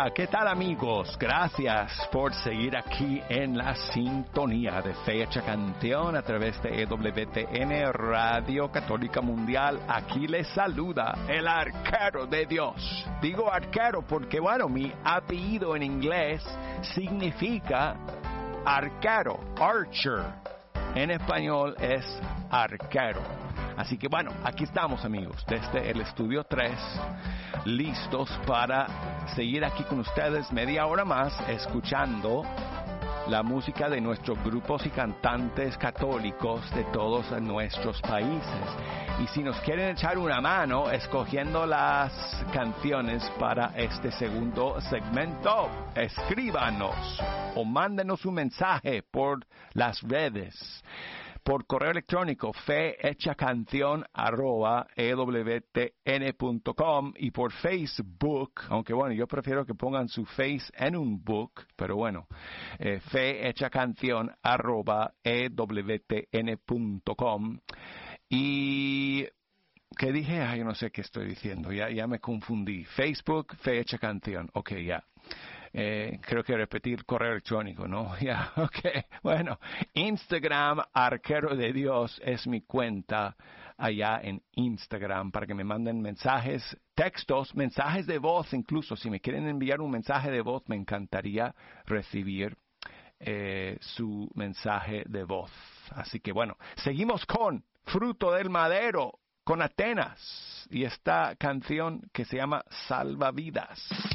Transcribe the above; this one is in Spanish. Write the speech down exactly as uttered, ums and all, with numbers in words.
Hola, ¿qué tal amigos? Gracias por seguir aquí en la sintonía de Fecha Canción a través de E W T N Radio Católica Mundial. Aquí les saluda el arquero de Dios. Digo arquero porque, bueno, mi apellido en inglés significa arquero, archer. En español es arquero. Así que bueno, aquí estamos amigos, desde el estudio tres, listos para seguir aquí con ustedes media hora más, escuchando la música de nuestros grupos y cantantes católicos de todos nuestros países. Y si nos quieren echar una mano escogiendo las canciones para este segundo segmento, escríbanos o mándenos un mensaje por las redes. Por correo electrónico fehechacanción arroba ewtn punto com y por Facebook, aunque bueno, yo prefiero que pongan su face en un book, pero bueno, eh, fehechacanción arroba ewtn punto com. Y ¿qué dije? Ay, yo no sé qué estoy diciendo, ya, ya me confundí. Facebook, Fecha Canción, ok, ya. Eh, creo que repetir correo electrónico, ¿no? Ya, yeah, ok. Bueno, Instagram, Arquero de Dios, es mi cuenta allá en Instagram para que me manden mensajes, textos, mensajes de voz incluso. Si me quieren enviar un mensaje de voz, me encantaría recibir eh, su mensaje de voz. Así que bueno, seguimos con Fruto del Madero, con Atenas y esta canción que se llama Salvavidas.